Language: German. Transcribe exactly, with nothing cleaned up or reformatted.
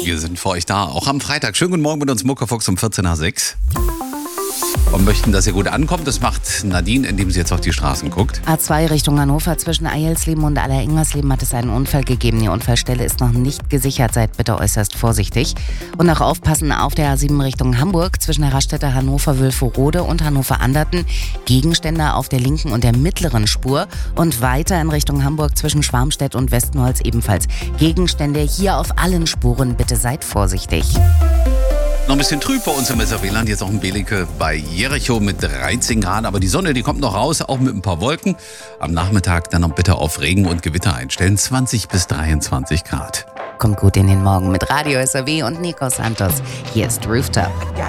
wir sind für euch da, auch am Freitag. Schönen guten Morgen mit uns, Muckefuchs um vierzehn nach sechs. Und möchten, dass ihr gut ankommt. Das macht Nadine, indem sie jetzt auf die Straßen guckt. A zwei Richtung Hannover zwischen Eilsleben und Allerengersleben hat es einen Unfall gegeben. Die Unfallstelle ist noch nicht gesichert. Seid bitte äußerst vorsichtig. Und auch aufpassen auf der A sieben Richtung Hamburg zwischen der Raststätte Hannover-Wülfrode und Hannover-Anderten. Gegenstände auf der linken und der mittleren Spur. Und weiter in Richtung Hamburg zwischen Schwarmstedt und Westnholz ebenfalls. Gegenstände hier auf allen Spuren. Bitte seid vorsichtig. Noch ein bisschen trüb bei uns im S R W-Land, jetzt auch in Belecke bei Jericho mit dreizehn Grad. Aber die Sonne, die kommt noch raus, auch mit ein paar Wolken. Am Nachmittag dann noch bitte auf Regen und Gewitter einstellen, zwanzig bis dreiundzwanzig Grad. Kommt gut in den Morgen mit Radio S R W und Nico Santos. Hier ist Rooftop.